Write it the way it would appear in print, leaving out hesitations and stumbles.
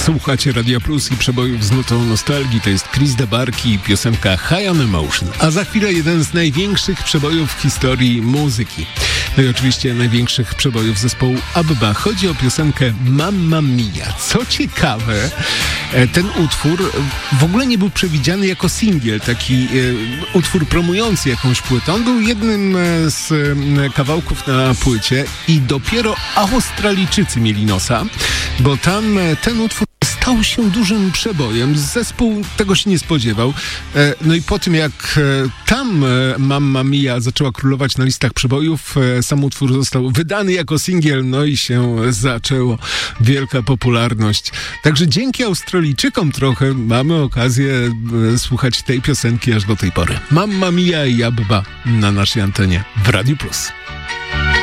Słuchacie Radia Plus i przebojów z nutą nostalgii. To jest Chris DeBarki i piosenka High on Emotion. A za chwilę jeden z największych przebojów w historii muzyki. No i oczywiście największych przebojów zespołu ABBA. Chodzi o piosenkę Mamma Mia. Co ciekawe, ten utwór w ogóle nie był przewidziany jako singiel, taki utwór promujący jakąś płytę. On był jednym z kawałków na płycie i dopiero Australijczycy mieli nosa, bo tam ten utwór stał się dużym przebojem. Zespół tego się nie spodziewał. No i po tym, jak tam Mamma Mia zaczęła królować na listach przebojów, sam utwór został wydany jako singiel, no i się zaczęło wielka popularność. Także dzięki Australijczykom trochę mamy okazję słuchać tej piosenki aż do tej pory. Mamma Mia i ABBA na naszej antenie w Radiu Plus.